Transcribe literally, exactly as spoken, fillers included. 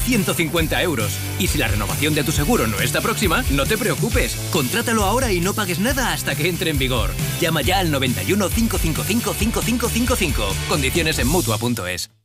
ciento cincuenta euros. Y si la renovación de tu seguro no está próxima, no te preocupes. Contrátalo ahora y no pagues nada hasta que entre en vigor. Llama ya al noventa y uno, cinco cinco cinco, cinco cinco cinco cinco. Condiciones en Mutua punto es.